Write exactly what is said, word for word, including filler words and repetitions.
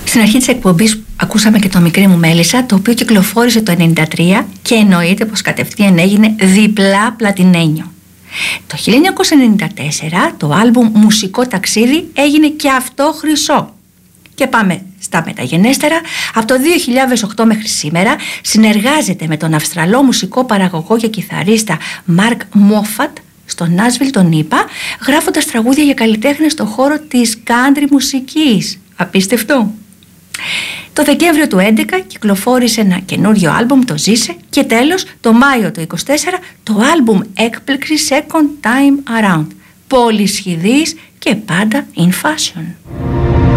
Στην αρχή της εκπομπής ακούσαμε και το Μικρή μου Μέλισσα, το οποίο κυκλοφόρησε το ενενήντα τρία και εννοείται πως κατευθείαν έγινε διπλά πλατινένιο. Το χίλια εννιακόσια ενενήντα τέσσερα το άλμπουμ Μουσικό Ταξίδι έγινε και αυτό χρυσό. Και πάμε στα μεταγενέστερα. Από το δύο χιλιάδες οκτώ μέχρι σήμερα συνεργάζεται με τον Αυστραλό μουσικό παραγωγό και κιθαρίστα Μαρκ Μόφατ στο Νάσβιλ, τον ΗΠΑ, γράφοντας τραγούδια για καλλιτέχνες στον χώρο της country μουσικής. Απίστευτο. Το Δεκέμβριο του έντεκα κυκλοφόρησε ένα καινούριο άλμπουμ, το Ζήσε, και τέλος το Μάιο του είκοσι τέσσερα το άλμπουμ έκπληξη Second Time Around. Πολυσχηδής και πάντα in fashion.